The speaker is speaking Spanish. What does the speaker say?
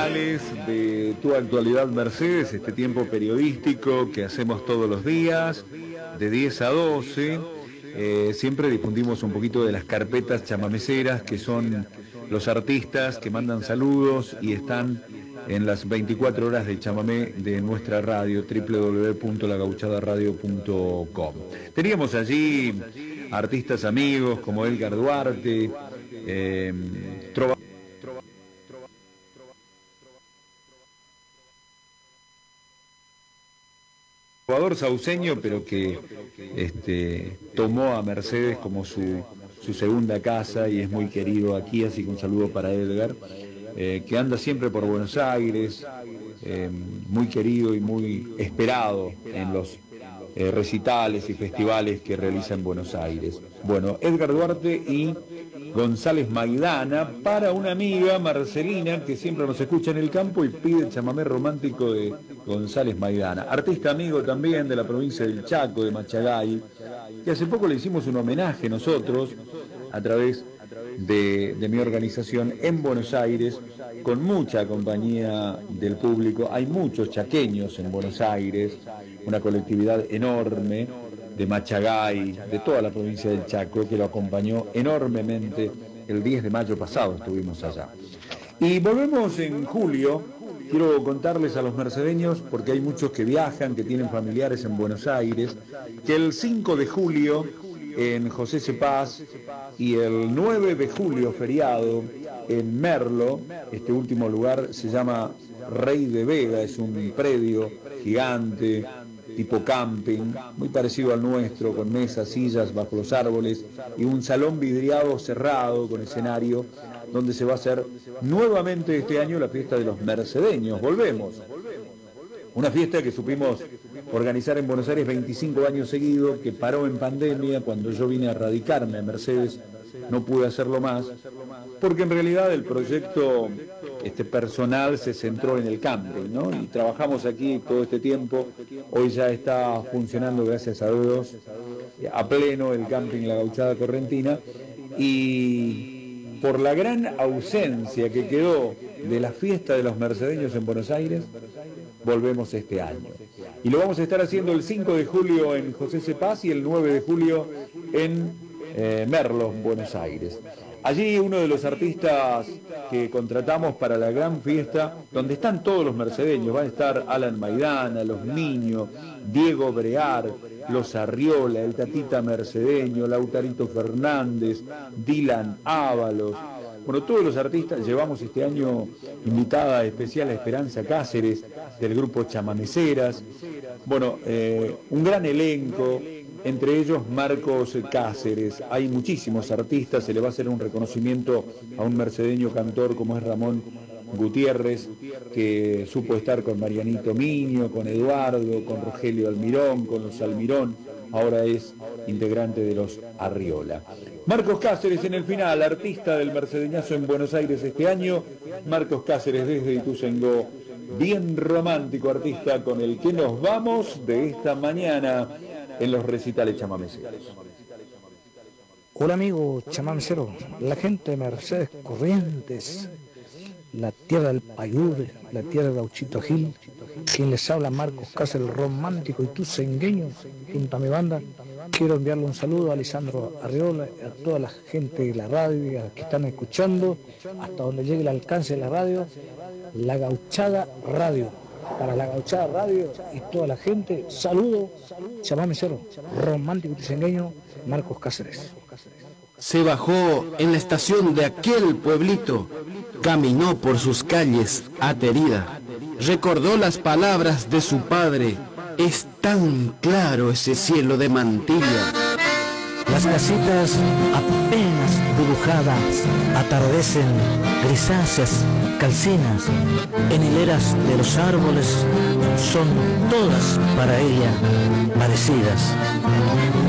especiales de Tu Actualidad Mercedes, este tiempo periodístico que hacemos todos los días, de 10 a 12. Siempre difundimos un poquito de las carpetas chamameceras, que son los artistas que mandan saludos y están en las 24 horas de chamamé de nuestra radio, www.lagauchadaradio.com. Teníamos allí artistas amigos como Edgar Duarte, trovador sauceño, pero que tomó a Mercedes como su segunda casa y es muy querido aquí, así que un saludo para Edgar, que anda siempre por Buenos Aires, muy querido y muy esperado en los recitales y festivales que realiza en Buenos Aires. Bueno, Edgar Duarte y González Maidana para una amiga, Marcelina, que siempre nos escucha en el campo y pide chamamé romántico de González Maidana, artista amigo también de la provincia del Chaco, de Machagay, que hace poco le hicimos un homenaje nosotros a través de mi organización en Buenos Aires, con mucha compañía del público. Hay muchos chaqueños en Buenos Aires, una colectividad enorme de Machagay, de toda la provincia del Chaco, que lo acompañó enormemente. El 10 de mayo pasado estuvimos allá. Y volvemos en julio. Quiero contarles a los mercedeños, porque hay muchos que viajan, que tienen familiares en Buenos Aires, que el 5 de julio en José Cepaz y el 9 de julio feriado en Merlo, este último lugar se llama Rey de Vega, es un predio gigante, tipo camping, muy parecido al nuestro, con mesas, sillas bajo los árboles y un salón vidriado cerrado con escenario donde se va a hacer nuevamente este año la fiesta de los mercedeños. Volvemos. Una fiesta que supimos organizar en Buenos Aires 25 años seguidos, que paró en pandemia. Cuando yo vine a radicarme a Mercedes no pude hacerlo más, porque en realidad el proyecto personal se centró en el camping, ¿no? Y trabajamos aquí todo este tiempo. Hoy ya está funcionando, gracias a Dios, a pleno el camping La Gauchada Correntina, y por la gran ausencia que quedó de la fiesta de los mercedeños en Buenos Aires, volvemos este año. Y lo vamos a estar haciendo el 5 de julio en José Cepaz y el 9 de julio en Merlo, Buenos Aires. Allí uno de los artistas que contratamos para la gran fiesta, donde están todos los mercedeños, va a estar Alan Maidana, Los Niños, Diego Brear, Los Arriola, el Tatita Mercedeño, Lautarito Fernández, Dylan Ábalos. Bueno, todos los artistas. Llevamos este año invitada especial a Esperanza Cáceres, del grupo Chamameceras. Bueno, un gran elenco, entre ellos Marcos Cáceres. Hay muchísimos artistas, se le va a hacer un reconocimiento a un mercedeño cantor como es Ramón Gutiérrez, que supo estar con Marianito Miño, con Eduardo, con Rogelio Almirón, con los Almirón. Ahora es integrante de los Arriola. Marcos Cáceres en el final, artista del mercedeñazo en Buenos Aires este año. Marcos Cáceres desde Ituzaingó, bien romántico artista con el que nos vamos de esta mañana en los recitales chamameceros. Hola amigo chamamecero, la gente de Mercedes Corrientes, la tierra del Payude, la tierra de Gauchito Gil, quien les habla Marcos Cáceres, romántico y tucengueño, junto a mi banda. Quiero enviarle un saludo a Lisandro Arriola, a toda la gente de la radio, a que están escuchando, hasta donde llegue el alcance de la radio, La Gauchada Radio. Para La Gauchada Radio y toda la gente, saludo, chamamecero, romántico y tucengueño, Marcos Cáceres. Se bajó en la estación de aquel pueblito, caminó por sus calles aterida, recordó las palabras de su padre, es tan claro ese cielo de mantilla. Las casitas apenas dibujadas atardecen grisáceas, calcinas, en hileras de los árboles, son todas para ella parecidas.